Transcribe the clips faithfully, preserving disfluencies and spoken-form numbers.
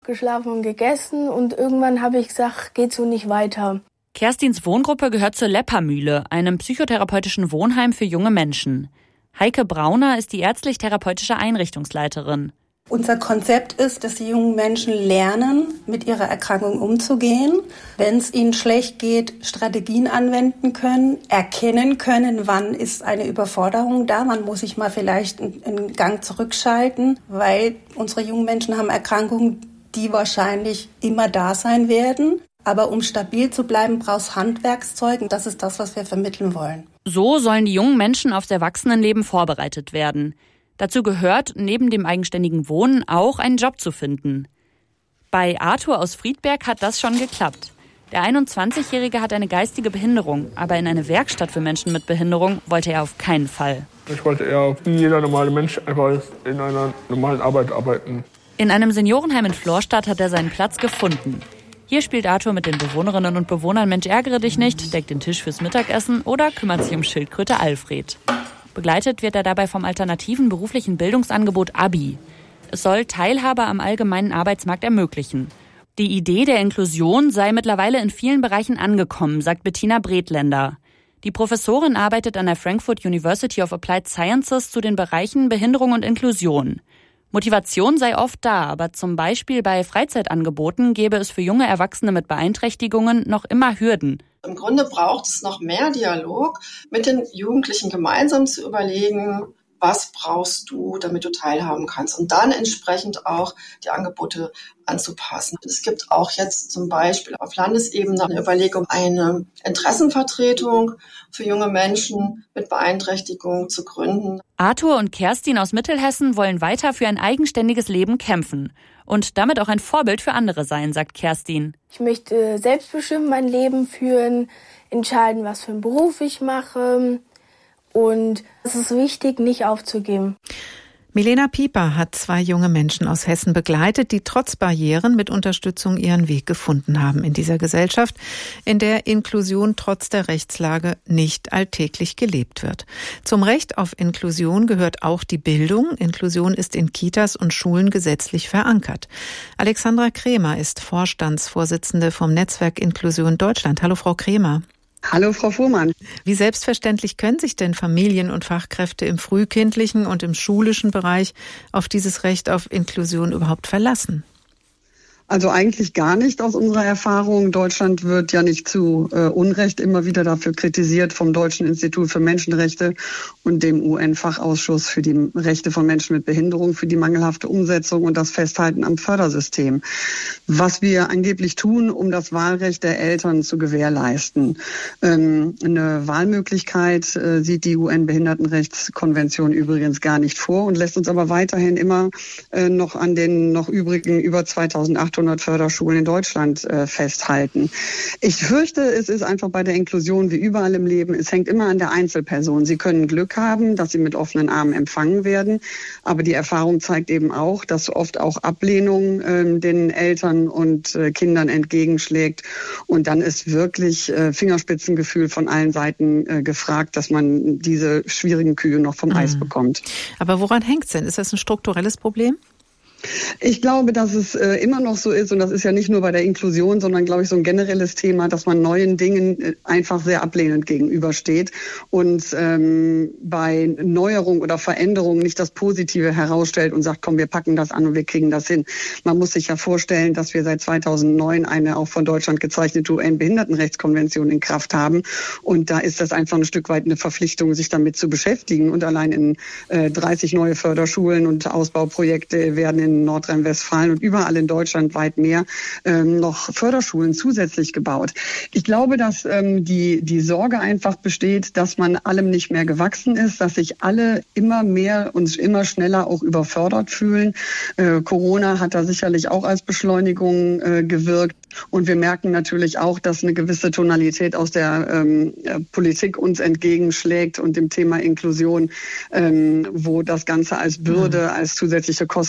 geschlafen und gegessen und irgendwann habe ich gesagt, geht so nicht weiter. Kerstins Wohngruppe gehört zur Leppermühle, einem psychotherapeutischen Wohnheim für junge Menschen. Heike Brauner ist die ärztlich-therapeutische Einrichtungsleiterin. Unser Konzept ist, dass die jungen Menschen lernen, mit ihrer Erkrankung umzugehen. Wenn es ihnen schlecht geht, Strategien anwenden können, erkennen können, wann ist eine Überforderung da, wann muss ich mal vielleicht einen Gang zurückschalten, weil unsere jungen Menschen haben Erkrankungen, die wahrscheinlich immer da sein werden. Aber um stabil zu bleiben, brauchst Handwerkszeug und das ist das, was wir vermitteln wollen. So sollen die jungen Menschen aufs Erwachsenenleben vorbereitet werden. Dazu gehört, neben dem eigenständigen Wohnen auch einen Job zu finden. Bei Arthur aus Friedberg hat das schon geklappt. Der einundzwanzigjährige hat eine geistige Behinderung, aber in eine Werkstatt für Menschen mit Behinderung wollte er auf keinen Fall. Ich wollte eher wie jeder normale Mensch einfach in einer normalen Arbeit arbeiten. In einem Seniorenheim in Florstadt hat er seinen Platz gefunden. Hier spielt Arthur mit den Bewohnerinnen und Bewohnern Mensch ärgere dich nicht, deckt den Tisch fürs Mittagessen oder kümmert sich um Schildkröte Alfred. Begleitet wird er dabei vom alternativen beruflichen Bildungsangebot Abi. Es soll Teilhabe am allgemeinen Arbeitsmarkt ermöglichen. Die Idee der Inklusion sei mittlerweile in vielen Bereichen angekommen, sagt Bettina Bredländer. Die Professorin arbeitet an der Frankfurt University of Applied Sciences zu den Bereichen Behinderung und Inklusion. Motivation sei oft da, aber zum Beispiel bei Freizeitangeboten gäbe es für junge Erwachsene mit Beeinträchtigungen noch immer Hürden. Im Grunde braucht es noch mehr Dialog mit den Jugendlichen gemeinsam zu überlegen, was brauchst du, damit du teilhaben kannst und dann entsprechend auch die Angebote anzupassen. Es gibt auch jetzt zum Beispiel auf Landesebene eine Überlegung, eine Interessenvertretung für junge Menschen mit Beeinträchtigung zu gründen. Arthur und Kerstin aus Mittelhessen wollen weiter für ein eigenständiges Leben kämpfen und damit auch ein Vorbild für andere sein, sagt Kerstin. Ich möchte selbstbestimmt mein Leben führen, entscheiden, was für einen Beruf ich mache. Und es ist wichtig, nicht aufzugeben. Milena Pieper hat zwei junge Menschen aus Hessen begleitet, die trotz Barrieren mit Unterstützung ihren Weg gefunden haben in dieser Gesellschaft, in der Inklusion trotz der Rechtslage nicht alltäglich gelebt wird. Zum Recht auf Inklusion gehört auch die Bildung. Inklusion ist in Kitas und Schulen gesetzlich verankert. Alexandra Kremer ist Vorstandsvorsitzende vom Netzwerk Inklusion Deutschland. Hallo, Frau Kremer. Hallo, Frau Fuhrmann. Wie selbstverständlich können sich denn Familien und Fachkräfte im frühkindlichen und im schulischen Bereich auf dieses Recht auf Inklusion überhaupt verlassen? Also eigentlich gar nicht aus unserer Erfahrung. Deutschland wird ja nicht zu äh, Unrecht immer wieder dafür kritisiert vom Deutschen Institut für Menschenrechte und dem U N-Fachausschuss für die Rechte von Menschen mit Behinderung für die mangelhafte Umsetzung und das Festhalten am Fördersystem. Was wir angeblich tun, um das Wahlrecht der Eltern zu gewährleisten. Ähm, eine Wahlmöglichkeit äh, sieht die U N-Behindertenrechtskonvention übrigens gar nicht vor und lässt uns aber weiterhin immer äh, noch an den noch übrigen über zweitausendachthundert Förderschulen in Deutschland äh, festhalten. Ich fürchte, es ist einfach bei der Inklusion wie überall im Leben, es hängt immer an der Einzelperson. Sie können Glück haben, dass sie mit offenen Armen empfangen werden, aber die Erfahrung zeigt eben auch, dass oft auch Ablehnung äh, den Eltern und äh, Kindern entgegenschlägt und dann ist wirklich äh, Fingerspitzengefühl von allen Seiten äh, gefragt, dass man diese schwierigen Kühe noch vom mhm. Eis bekommt. Aber woran hängt es denn? Ist das ein strukturelles Problem? Ich glaube, dass es äh, immer noch so ist, und das ist ja nicht nur bei der Inklusion, sondern, glaube ich, so ein generelles Thema, dass man neuen Dingen äh, einfach sehr ablehnend gegenübersteht und ähm, bei Neuerung oder Veränderung nicht das Positive herausstellt und sagt, komm, wir packen das an und wir kriegen das hin. Man muss sich ja vorstellen, dass wir seit zweitausendneun eine auch von Deutschland gezeichnete U N-Behindertenrechtskonvention in Kraft haben und da ist das einfach ein Stück weit eine Verpflichtung, sich damit zu beschäftigen und allein in äh, dreißig neue Förderschulen und Ausbauprojekte werden in in Nordrhein-Westfalen und überall in Deutschland weit mehr ähm, noch Förderschulen zusätzlich gebaut. Ich glaube, dass ähm, die, die Sorge einfach besteht, dass man allem nicht mehr gewachsen ist, dass sich alle immer mehr und immer schneller auch überfordert fühlen. Äh, Corona hat da sicherlich auch als Beschleunigung äh, gewirkt. Und wir merken natürlich auch, dass eine gewisse Tonalität aus der ähm, Politik uns entgegenschlägt und dem Thema Inklusion, ähm, wo das Ganze als Bürde, als zusätzliche Kosten empfunden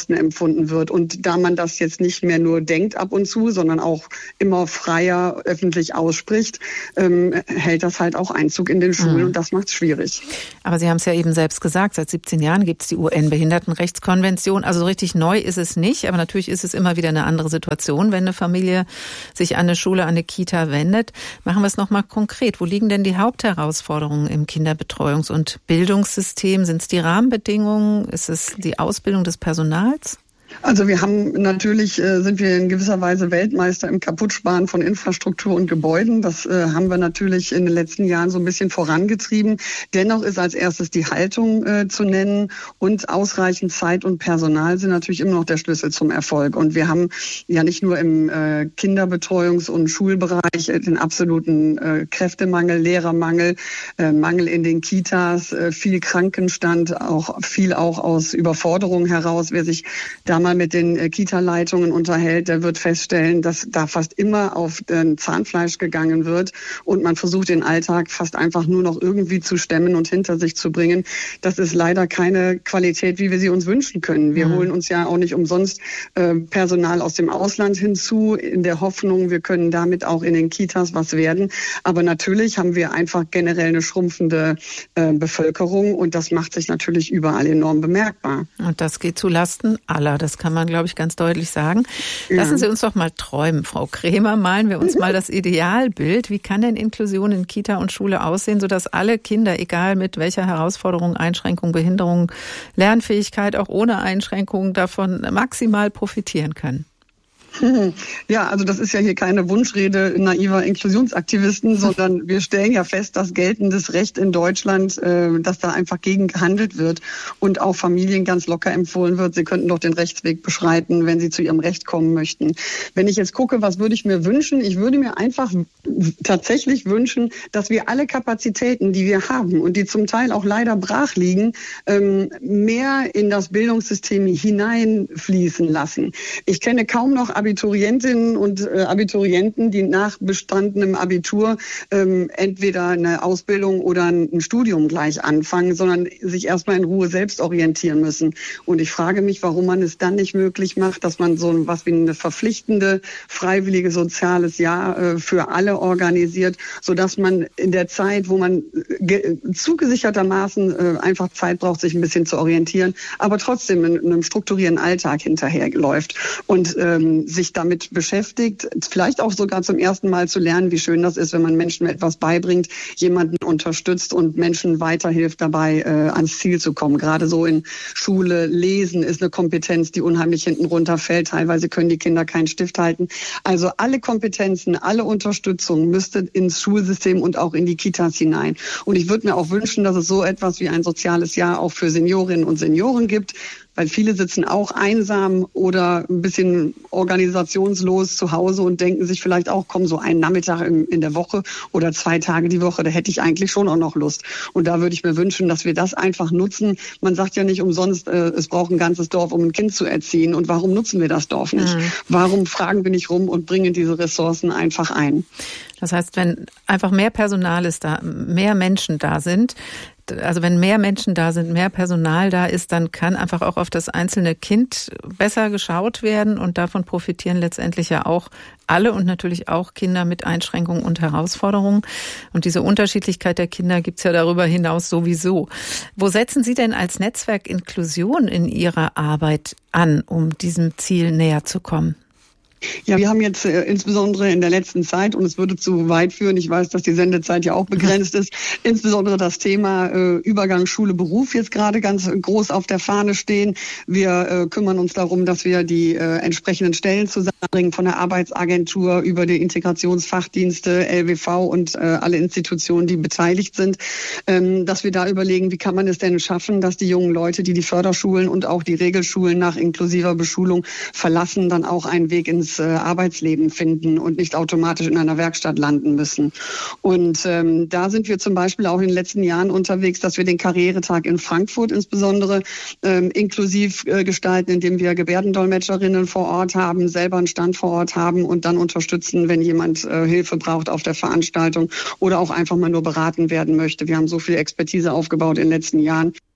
gefunden wird. Und da man das jetzt nicht mehr nur denkt ab und zu, sondern auch immer freier öffentlich ausspricht, ähm, hält das halt auch Einzug in den Schulen mhm. und das macht es schwierig. Aber Sie haben es ja eben selbst gesagt, seit siebzehn Jahren gibt es die U N-Behindertenrechtskonvention. Also richtig neu ist es nicht, aber natürlich ist es immer wieder eine andere Situation, wenn eine Familie sich an eine Schule, an eine Kita wendet. Machen wir es nochmal konkret. Wo liegen denn die Hauptherausforderungen im Kinderbetreuungs- und Bildungssystem? Sind es die Rahmenbedingungen? Ist es die Ausbildung des Personals? Also wir haben natürlich, äh, sind wir in gewisser Weise Weltmeister im Kaputtsparen von Infrastruktur und Gebäuden. Das äh, haben wir natürlich in den letzten Jahren so ein bisschen vorangetrieben. Dennoch ist als erstes die Haltung äh, zu nennen und ausreichend Zeit und Personal sind natürlich immer noch der Schlüssel zum Erfolg. Und wir haben ja nicht nur im äh, Kinderbetreuungs- und Schulbereich äh, den absoluten äh, Kräftemangel, Lehrermangel, äh, Mangel in den Kitas, äh, viel Krankenstand, auch viel auch aus Überforderung heraus. Wer sich da mal mit den Kita-Leitungen unterhält, der wird feststellen, dass da fast immer auf äh, Zahnfleisch gegangen wird und man versucht, den Alltag fast einfach nur noch irgendwie zu stemmen und hinter sich zu bringen. Das ist leider keine Qualität, wie wir sie uns wünschen können. Wir mhm. holen uns ja auch nicht umsonst äh, Personal aus dem Ausland hinzu, in der Hoffnung, wir können damit auch in den Kitas was werden. Aber natürlich haben wir einfach generell eine schrumpfende äh, Bevölkerung und das macht sich natürlich überall enorm bemerkbar. Und das geht zu Lasten aller. Das kann man, glaube ich, ganz deutlich sagen. Ja. Lassen Sie uns doch mal träumen, Frau Krämer. Malen wir uns mal das Idealbild. Wie kann denn Inklusion in Kita und Schule aussehen, sodass alle Kinder, egal mit welcher Herausforderung, Einschränkung, Behinderung, Lernfähigkeit, auch ohne Einschränkungen, davon maximal profitieren können? Ja, also das ist ja hier keine Wunschrede naiver Inklusionsaktivisten, sondern wir stellen ja fest, dass geltendes Recht in Deutschland, äh, dass da einfach gegen gehandelt wird und auch Familien ganz locker empfohlen wird, sie könnten doch den Rechtsweg beschreiten, wenn sie zu ihrem Recht kommen möchten. Wenn ich jetzt gucke, was würde ich mir wünschen? Ich würde mir einfach tatsächlich wünschen, dass wir alle Kapazitäten, die wir haben und die zum Teil auch leider brach liegen, ähm, mehr in das Bildungssystem hineinfließen lassen. Ich kenne kaum noch Abiturientinnen und äh, Abiturienten, die nach bestandenem Abitur ähm, entweder eine Ausbildung oder ein Studium gleich anfangen, sondern sich erstmal in Ruhe selbst orientieren müssen. Und ich frage mich, warum man es dann nicht möglich macht, dass man so was wie eine verpflichtende, freiwillige soziales Jahr äh, für alle organisiert, sodass man in der Zeit, wo man ge- zugesichertermaßen äh, einfach Zeit braucht, sich ein bisschen zu orientieren, aber trotzdem in, in einem strukturierten Alltag hinterherläuft und ähm, sich damit beschäftigt, vielleicht auch sogar zum ersten Mal zu lernen, wie schön das ist, wenn man Menschen etwas beibringt, jemanden unterstützt und Menschen weiterhilft dabei, äh, ans Ziel zu kommen. Gerade so in Schule, Lesen ist eine Kompetenz, die unheimlich hinten runterfällt. Teilweise können die Kinder keinen Stift halten. Also alle Kompetenzen, alle Unterstützung müsste ins Schulsystem und auch in die Kitas hinein. Und ich würde mir auch wünschen, dass es so etwas wie ein soziales Jahr auch für Seniorinnen und Senioren gibt, weil viele sitzen auch einsam oder ein bisschen organisationslos zu Hause und denken sich vielleicht auch, komm, so einen Nachmittag in, in der Woche oder zwei Tage die Woche, da hätte ich eigentlich schon auch noch Lust. Und da würde ich mir wünschen, dass wir das einfach nutzen. Man sagt ja nicht umsonst, äh, es braucht ein ganzes Dorf, um ein Kind zu erziehen. Und warum nutzen wir das Dorf nicht? Mhm. Warum fragen wir nicht rum und bringen diese Ressourcen einfach ein? Das heißt, wenn einfach mehr Personal ist da, mehr Menschen da sind, also wenn mehr Menschen da sind, mehr Personal da ist, dann kann einfach auch auf das einzelne Kind besser geschaut werden und davon profitieren letztendlich ja auch alle und natürlich auch Kinder mit Einschränkungen und Herausforderungen. Und diese Unterschiedlichkeit der Kinder gibt's ja darüber hinaus sowieso. Wo setzen Sie denn als Netzwerk Inklusion in Ihrer Arbeit an, um diesem Ziel näher zu kommen? Ja, wir haben jetzt äh, insbesondere in der letzten Zeit, und es würde zu weit führen, ich weiß, dass die Sendezeit ja auch begrenzt ist, insbesondere das Thema äh, Übergang Schule-Beruf jetzt gerade ganz groß auf der Fahne stehen. Wir äh, kümmern uns darum, dass wir die äh, entsprechenden Stellen zusammenbringen, von der Arbeitsagentur über die Integrationsfachdienste, L W V und äh, alle Institutionen, die beteiligt sind, ähm, dass wir da überlegen, wie kann man es denn schaffen, dass die jungen Leute, die die Förderschulen und auch die Regelschulen nach inklusiver Beschulung verlassen, dann auch einen Weg ins Arbeitsleben finden und nicht automatisch in einer Werkstatt landen müssen. Und ähm, da sind wir zum Beispiel auch in den letzten Jahren unterwegs, dass wir den Karrieretag in Frankfurt insbesondere ähm, inklusiv äh, gestalten, indem wir Gebärdendolmetscherinnen vor Ort haben, selber einen Stand vor Ort haben und dann unterstützen, wenn jemand äh, Hilfe braucht auf der Veranstaltung oder auch einfach mal nur beraten werden möchte. Wir haben so viel Expertise aufgebaut in den letzten Jahren.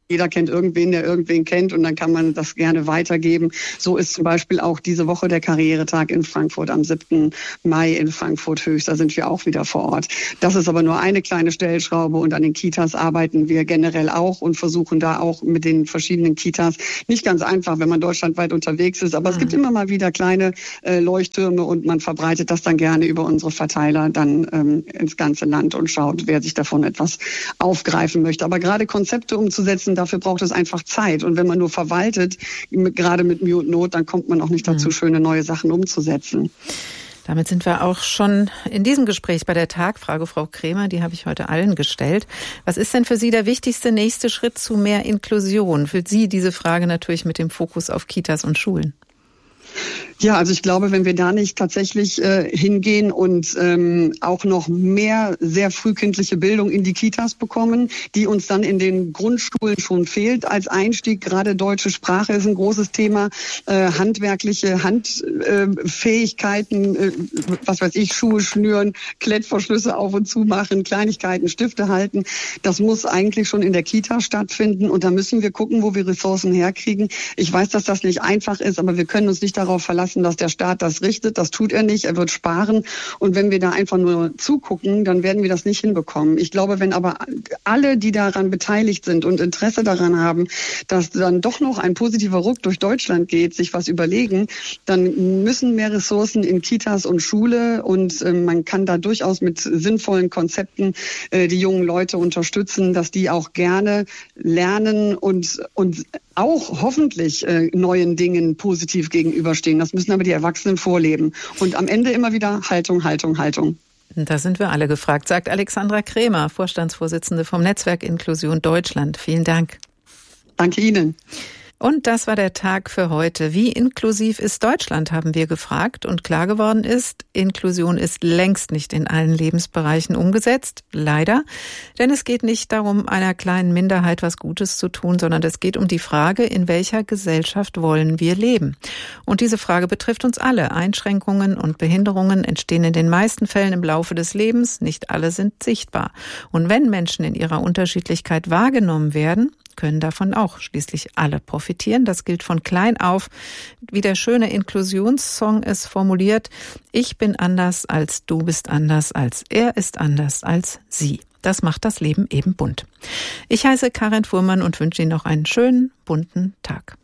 Jeder kennt irgendwen, der irgendwen kennt und dann kann man das gerne weitergeben. So ist zum Beispiel auch diese Woche der Karrieretag in Frankfurt am siebten Mai in Frankfurt Höchst. Da sind wir auch wieder vor Ort. Das ist aber nur eine kleine Stellschraube und an den Kitas arbeiten wir generell auch und versuchen da auch mit den verschiedenen Kitas. Nicht ganz einfach, wenn man deutschlandweit unterwegs ist, aber mhm. es gibt immer mal wieder kleine äh, Leuchttürme und man verbreitet das dann gerne über unsere Verteiler dann ähm, ins ganze Land und schaut, wer sich davon etwas aufgreifen möchte. Aber gerade Konzepte umzusetzen, dafür braucht es einfach Zeit. Und wenn man nur verwaltet, gerade mit Mühe und Not, dann kommt man auch nicht dazu, mhm. schöne neue Sachen umzusetzen. Damit sind wir auch schon in diesem Gespräch bei der Tagfrage, Frau Krämer, die habe ich heute allen gestellt. Was ist denn für Sie der wichtigste nächste Schritt zu mehr Inklusion? Für Sie diese Frage natürlich mit dem Fokus auf Kitas und Schulen. Ja, also ich glaube, wenn wir da nicht tatsächlich äh, hingehen und ähm, auch noch mehr sehr frühkindliche Bildung in die Kitas bekommen, die uns dann in den Grundschulen schon fehlt als Einstieg. Gerade deutsche Sprache ist ein großes Thema, äh, handwerkliche Handfähigkeiten, äh, äh, was weiß ich, Schuhe schnüren, Klettverschlüsse auf und zu machen, Kleinigkeiten, Stifte halten. Das muss eigentlich schon in der Kita stattfinden und da müssen wir gucken, wo wir Ressourcen herkriegen. Ich weiß, dass das nicht einfach ist, aber wir können uns nicht darauf verlassen, dass der Staat das richtet. Das tut er nicht. Er wird sparen. Und wenn wir da einfach nur zugucken, dann werden wir das nicht hinbekommen. Ich glaube, wenn aber alle, die daran beteiligt sind und Interesse daran haben, dass dann doch noch ein positiver Ruck durch Deutschland geht, sich was überlegen, dann müssen mehr Ressourcen in Kitas und Schule und äh, man kann da durchaus mit sinnvollen Konzepten äh, die jungen Leute unterstützen, dass die auch gerne lernen und, und auch hoffentlich äh, neuen Dingen positiv gegenüberstehen. Das müssen aber die Erwachsenen vorleben. Und am Ende immer wieder Haltung, Haltung, Haltung. Da sind wir alle gefragt, sagt Alexandra Krämer, Vorstandsvorsitzende vom Netzwerk Inklusion Deutschland. Vielen Dank. Danke Ihnen. Und das war der Tag für heute. Wie inklusiv ist Deutschland, haben wir gefragt. Und klar geworden ist, Inklusion ist längst nicht in allen Lebensbereichen umgesetzt. Leider. Denn es geht nicht darum, einer kleinen Minderheit was Gutes zu tun, sondern es geht um die Frage, in welcher Gesellschaft wollen wir leben? Und diese Frage betrifft uns alle. Einschränkungen und Behinderungen entstehen in den meisten Fällen im Laufe des Lebens. Nicht alle sind sichtbar. Und wenn Menschen in ihrer Unterschiedlichkeit wahrgenommen werden, können davon auch schließlich alle profitieren. Das gilt von klein auf. Wie der schöne Inklusionssong es formuliert: Ich bin anders als du bist anders als er ist anders als sie. Das macht das Leben eben bunt. Ich heiße Karin Fuhrmann und wünsche Ihnen noch einen schönen, bunten Tag.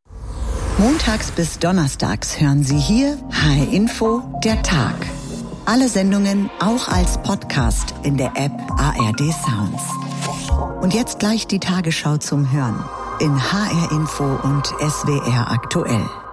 Montags bis donnerstags hören Sie hier H R Info, der Tag. Alle Sendungen auch als Podcast in der App A R D Sounds. Und jetzt gleich die Tagesschau zum Hören in H R Info und S W R aktuell.